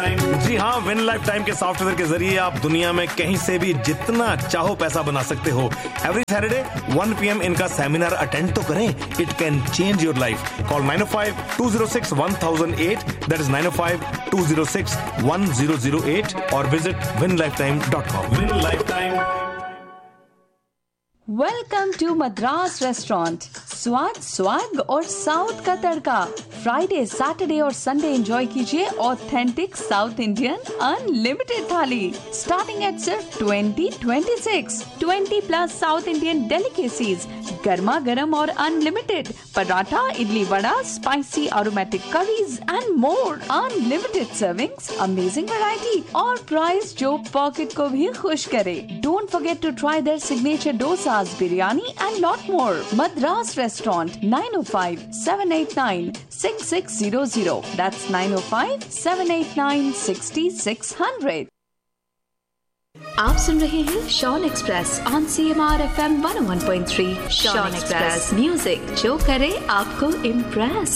जी हाँ, win life time के software के जरिए आप दुनिया में कहीं से भी जितना चाहो पैसा बना सकते हो। एवरी सैटरडे 1 PM इनका सेमिनार अटेंड तो करें। It can change your life. Call 905-206-1008, that is 905-206-1008 और visit winlifetime.com। Win life time. Welcome to Madras restaurant. स्वाद, स्वाग और साउथ का तड़का। फ्राइडे, सैटरडे और संडे एंजॉय कीजिए ऑथेंटिक साउथ इंडियन अनलिमिटेड थाली स्टार्टिंग एट सिर्फ 20 साउथ इंडियन डेलिकेसीज, गर्मा गर्म और unlimited paratha, idli, vada, spicy aromatic curries and more. Unlimited servings, amazing variety और प्राइस जो पॉकेट को भी खुश करे। Don't forget to try there signature dosas, biryani and lot more. Madras Restaurant, 905-789-6600. That's 905-789-6600. आप सुन रहे हैं Shawn express on CMR FM 101.3। Shawn express music जो करे आपको इम्प्रेस।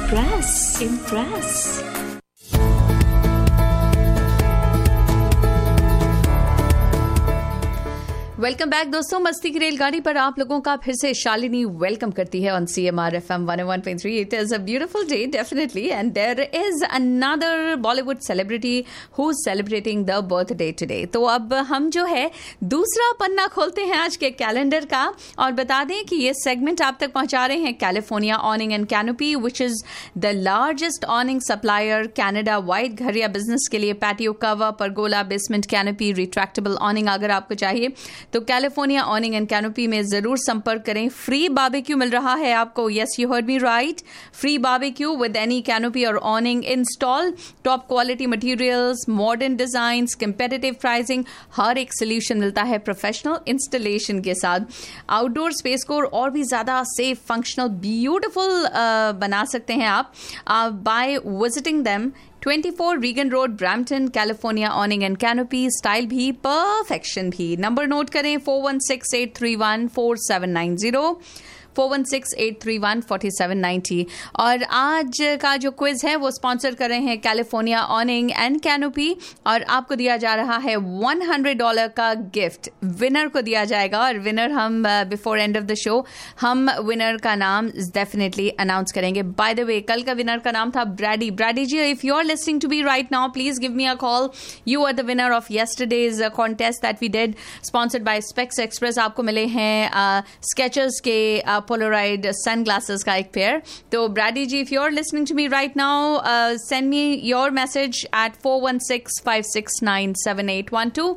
वेलकम बैक दोस्तों। मस्ती की रेलगाड़ी पर आप लोगों का फिर से शालिनी वेलकम करती है on CMR FM 101.3। It is a beautiful day definitely and there is another Bollywood celebrity who is celebrating the birthday today. तो अब हम जो है दूसरा पन्ना खोलते हैं आज के कैलेंडर का और बता दें कि ये सेगमेंट आप तक पहुंचा रहे हैं California ऑनिंग and canopy, which is the largest ऑनिंग supplier Canada wide. घर या बिजनेस के लिए patio cover, pergola, basement canopy, retractable ऑनिंग अगर आपको चाहिए तो कैलिफोर्निया ऑनिंग एंड कैनोपी में जरूर संपर्क करें। फ्री बारबेक्यू मिल रहा है आपको। Yes, you heard me right. Free barbecue with any canopy और ऑनिंग install. Top quality materials, modern designs, competitive pricing, हर एक सोल्यूशन मिलता है प्रोफेशनल इंस्टॉलेशन के साथ। आउटडोर स्पेस को और भी ज्यादा सेफ, फंक्शनल, ब्यूटिफुल बना सकते हैं आप by visiting them. 24 Regan road, Brampton, California ऑनिंग and canopy. Style भी, परफेक्शन भी। नंबर नोट करें 416-831-4790, 416-831-4790। और आज का जो क्विज है वो स्पॉन्सर कर रहे हैं कैलिफोर्निया ऑनिंग एंड कैनोपी और आपको दिया जा रहा है $100 का गिफ्ट। विनर को दिया जाएगा और विनर हम before end of the show हम विनर का नाम डेफिनेटली अनाउंस करेंगे। बाय द वे, कल का विनर का नाम था Brady ji. If you are listening to me right now, please give me a call. You are the winner of yesterday's contest that we did, sponsored by specs express. आपको मिले हैं Skechers के Polaroid sunglasses का एक pair. तो Brady ji, if you are listening to me right now, send me your message eight 416-569-7812,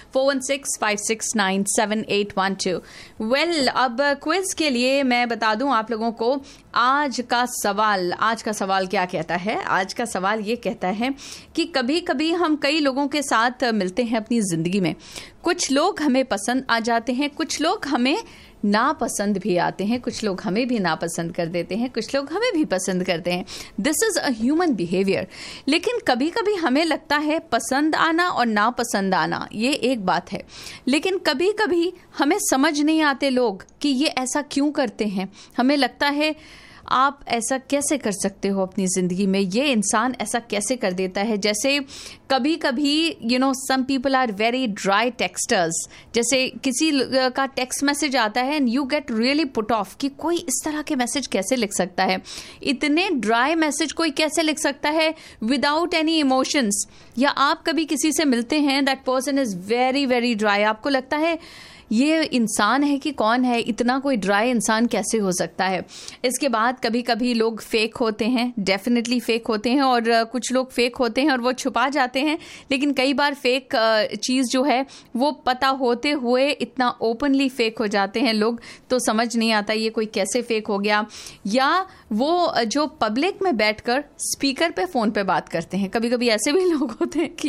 416-569-7812। Well, अब quiz के लिए मैं बता दूं आप लोगों को आज का सवाल क्या कहता है। आज का सवाल ये कहता है कि कभी कभी हम कई लोगों के साथ मिलते हैं अपनी जिंदगी में। कुछ लोग हमें पसंद आ जाते हैं, कुछ लोग हमें नापसंद भी आते हैं, कुछ लोग हमें भी नापसंद कर देते हैं, कुछ लोग हमें भी पसंद करते हैं। This is a human behaviour. लेकिन कभी कभी हमें लगता है पसंद आना और नापसंद आना ये एक बात है, लेकिन कभी कभी हमें समझ नहीं आते लोग कि ये ऐसा क्यों करते हैं। हमें लगता है आप ऐसा कैसे कर सकते हो अपनी जिंदगी में, ये इंसान ऐसा कैसे कर देता है। जैसे कभी कभी some people are very dry टेक्स्टर्स। जैसे किसी का टेक्स्ट मैसेज आता है and you get really put off कि कोई इस तरह के मैसेज कैसे लिख सकता है, इतने ड्राई मैसेज कोई कैसे लिख सकता है विदाउट एनी इमोशंस। या आप कभी किसी से मिलते हैं, that person is very very dry, आपको लगता है ये इंसान है कि कौन है, इतना कोई ड्राई इंसान कैसे हो सकता है। इसके बाद कभी कभी लोग फेक होते हैं, डेफिनेटली फेक होते हैं, और कुछ लोग फेक होते हैं और वो छुपा जाते हैं। लेकिन कई बार फेक चीज़ जो है वो पता होते हुए इतना ओपनली फेक हो जाते हैं लोग, तो समझ नहीं आता ये कोई कैसे फेक हो गया। या वो जो पब्लिक में बैठकर स्पीकर पे फ़ोन पे बात करते हैं, कभी कभी ऐसे भी लोग होते हैं कि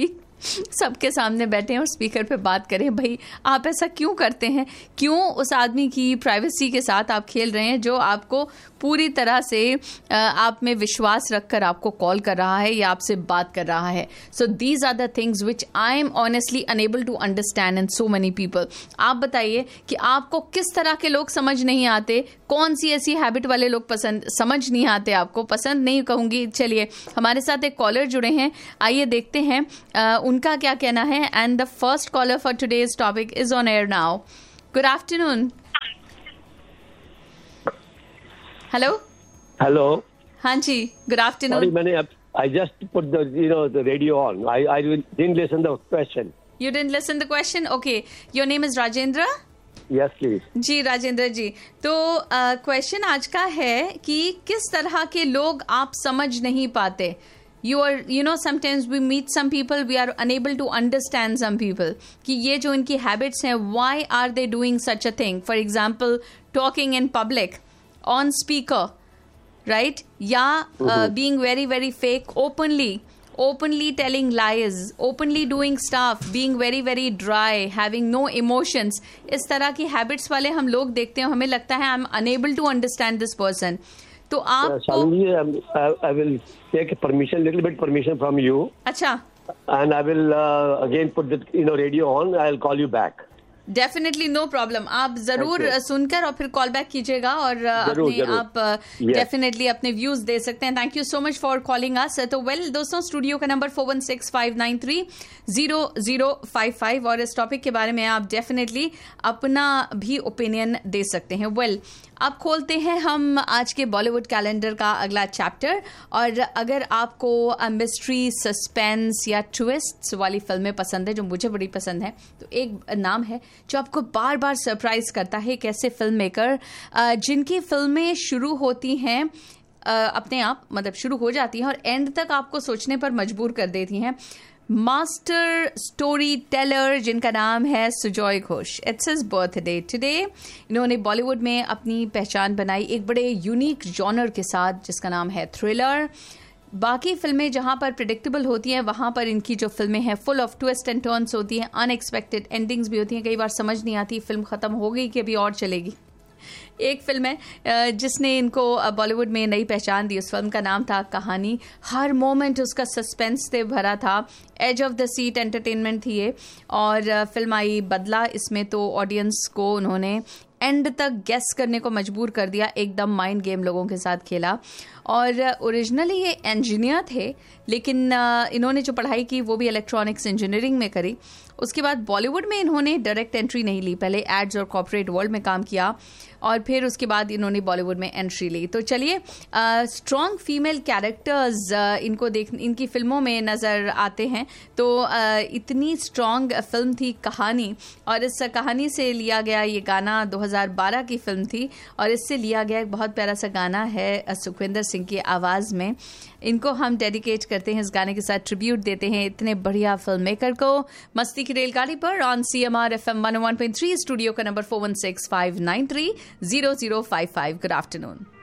सबके सामने बैठे हैं और स्पीकर पे बात करें। भाई आप ऐसा क्यों करते हैं? क्यों उस आदमी की प्राइवेसी के साथ आप खेल रहे हैं जो आपको पूरी तरह से आप में विश्वास रखकर आपको कॉल कर रहा है या आपसे बात कर रहा है? So these are the things which I am honestly unable to understand in so many people. आप बताइए कि आपको किस तरह के लोग समझ नहीं आते, कौन सी ऐसी हैबिट वाले लोग पसंद समझ नहीं आते आपको, पसंद नहीं कहूंगी। चलिए हमारे साथ एक कॉलर जुड़े हैं, आइए देखते हैं उनका क्या कहना है। And the first caller for today's topic is on air now. Good afternoon. Hello hello. हाँ जी, गुड आफ्टरनून। मैंने I just put the radio on. I didn't listen the question. You didn't listen the question? Okay. Your name is Rajendra? Yes, please. जी राजेंद्र जी, तो question आज का है कि किस तरह के लोग आप समझ नहीं पाते। Sometimes we meet some people, we are unable to understand some people कि ये जो इनकी हैबिट्स हैं, why are they doing such a thing? For example, talking in public, on speaker, right? या being very very fake, openly telling lies, openly doing stuff, being very very dry, having no emotions. इस तरह की habits वाले हम लोग देखते हैं, हमें लगता है I'm unable to understand this person. तो आप I will take little bit permission from you. अच्छा. And I will again put the radio on. I'll call you back. Definitely, no problem. आप जरूर सुनकर और फिर कॉल बैक कीजिएगा और आप डेफिनेटली अपने व्यूज दे सकते हैं। Thank you so much for calling us. तो दोस्तों, स्टूडियो का नंबर 4165930055 और इस टॉपिक के बारे में आप डेफिनेटली अपना भी ओपिनियन दे सकते हैं। अब खोलते हैं हम आज के बॉलीवुड कैलेंडर का अगला चैप्टर। और अगर आपको मिस्ट्री, सस्पेंस या ट्विस्ट्स वाली फिल्में पसंद है, जो मुझे बड़ी पसंद है, तो एक नाम है जो आपको बार बार सरप्राइज करता है। एक ऐसे फिल्म मेकर जिनकी फिल्में शुरू होती हैं अपने आप, मतलब शुरू हो जाती हैं और एंड तक आपको सोचने पर मजबूर कर देती हैं। मास्टर स्टोरी टेलर जिनका नाम है Sujoy Ghosh. It's his birthday today. इन्होंने बॉलीवुड में अपनी पहचान बनाई एक बड़े यूनिक जॉनर के साथ जिसका नाम है थ्रिलर। बाकी फिल्में जहां पर प्रिडिक्टेबल होती हैं, वहां पर इनकी जो फिल्में हैं full of twist and turns होती हैं, अनएक्सपेक्टेड एंडिंग्स भी होती हैं। कई बार समझ नहीं आती फिल्म खत्म हो गई कि अभी और चलेगी। एक फिल्म है जिसने इनको बॉलीवुड में नई पहचान दी। उस फिल्म का नाम था कहानी। हर मोमेंट उसका सस्पेंस से भरा था। As of the seat entertainment थी ये। और फिल्म आई बदला। इसमें तो ऑडियंस को उन्होंने एंड तक गेस करने को मजबूर कर दिया, एकदम माइंड गेम लोगों के साथ खेला। और ओरिजिनली ये इंजीनियर थे, लेकिन इन्होंने जो पढ़ाई की वो भी इलेक्ट्रॉनिक्स इंजीनियरिंग में करी। उसके बाद बॉलीवुड में इन्होंने डायरेक्ट एंट्री नहीं ली, पहले एड्स और कॉर्पोरेट वर्ल्ड में काम किया और फिर उसके बाद इन्होंने बॉलीवुड में एंट्री ली। तो चलिए, स्ट्रॉन्ग फीमेल कैरेक्टर्स इनकी फिल्मों में नज़र आते हैं। तो इतनी स्ट्रॉन्ग फिल्म थी कहानी, और इस कहानी से लिया गया ये गाना 2012 की फिल्म थी और इससे लिया गया एक बहुत प्यारा सा गाना है सुखविंदर सिंह की आवाज़ में। इनको हम डेडिकेट करते हैं, इस गाने के साथ ट्रिब्यूट देते हैं इतने बढ़िया फिल्म मेकर को। मस्ती की रेलगाड़ी पर ऑन CMR FM 101.3, स्टूडियो का नंबर 4165930055। Good afternoon.